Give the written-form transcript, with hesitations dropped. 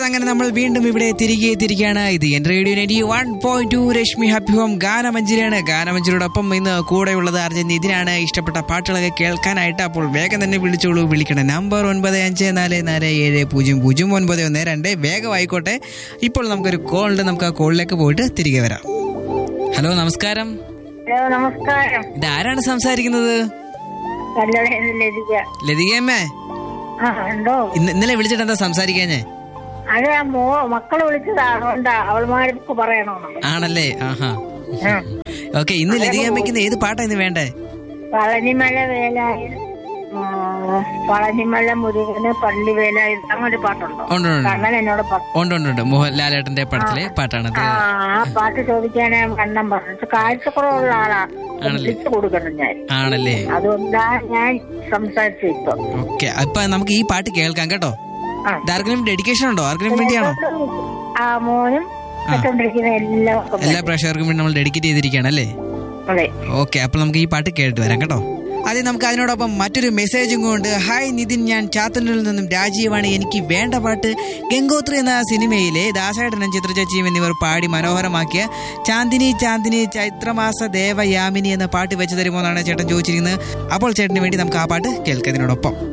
Yes, അങ്ങനെ നമ്മൾ വീണ്ടും ഇവിടെ തിരികെയാണ്. ഇത് എന്റെ റേഡിയോ 91.2 രശ്മി ഹാപ്പി ഹോം ഗാനമഞ്ജരിയാണ്. ഗാനമഞ്ജരിയോടൊപ്പം ഇന്ന് കൂടെയുള്ളത് അർജൻ ഇതിനാണ്. ഇഷ്ടപ്പെട്ട പാട്ടുകളൊക്കെ കേൾക്കാനായിട്ട് അപ്പോൾ വേഗം തന്നെ വിളിച്ചോളൂ. വിളിക്കണേ നമ്പർ 9544700912. വേഗം ആയിക്കോട്ടെ. ഇപ്പോൾ നമുക്കൊരു കോൾ ഉണ്ട്, നമുക്ക് ആ കോളിലേക്ക് പോയിട്ട് തിരികെ വരാം. ഹലോ, നമസ്കാരം. ഹലോ, നമസ്കാരം. ഇത് ആരാണ് സംസാരിക്കുന്നത്? ലതികയമ്മേ, ഇന്നലെ വിളിച്ചിട്ട് എന്താ സംസാരിക്കാഞ്ഞേ? അത് മക്കള് വിളിച്ചതാണോണ്ടാ അവൾമാർക്ക് പറയണോ? ആണല്ലേ? ആഹാ, ഓക്കെ. ഇന്ന് ലതികയമ്മയ്ക്ക് ഏത് പാട്ടാ ഇന്ന് വേണ്ടേ? പളനിമല വേലായി, പളനിമല മുരുകന് പള്ളി വേലായി, അങ്ങനെ പാട്ടുണ്ടോ? കണ്ണൻ എന്നോട് ഉണ്ട്. മോഹൻലാലേട്ടന്റെ പടത്തിലെ പാട്ടാണത്. ആ പാട്ട് ചോദിക്കാനേ കണ്ണൻ പറഞ്ഞു. കാഴ്ചക്കുറവുള്ള ആളാ, വിളിച്ചു കൊടുക്കണം ഞാൻ. ആണല്ലേ? അതുകൊണ്ടാണ് ഞാൻ സംസാരിച്ചു ഇപ്പൊ. ഓക്കെ, അപ്പൊ നമുക്ക് ഈ പാട്ട് കേൾക്കാം കേട്ടോ. ആർക്കെങ്കിലും ഡെഡിക്കേഷൻ ഉണ്ടോ? ആർക്കെങ്കിലും വേണ്ടിയാണോ? ആ മോനും എല്ലാ പ്രേക്ഷകർക്കും വേണ്ടി നമ്മൾ ഡെഡിക്കേറ്റ് ചെയ്തിരിക്കുകയാണ് അല്ലേ? ഓക്കെ, അപ്പൊ നമുക്ക് ഈ പാട്ട് കേട്ട് വരാം കേട്ടോ. ആദ്യം നമുക്ക് അതിനോടൊപ്പം മറ്റൊരു മെസ്സേജും കൊണ്ട്. ഹായ് നിതിൻ, ഞാൻ ചാത്തന്നൂരിൽ നിന്നും രാജീവാണ്. എനിക്ക് വേണ്ട പാട്ട് ഗംഗോത്രി എന്ന സിനിമയിലെ ദാസേട്ടനും ചിത്രചേച്ചിയും എന്നിവർ പാടി മനോഹരമാക്കിയ ചാന്ദിനി ചാന്ദിനി ചൈത്രമാസ ദേവയാമിനി എന്ന പാട്ട് വെച്ച് തരുമോ എന്നാണ് ചേട്ടൻ ചോദിച്ചിരിക്കുന്നത്. അപ്പോൾ ചേട്ടന് വേണ്ടി നമുക്ക് ആ പാട്ട് കേൾക്കുന്നതിനോടൊപ്പം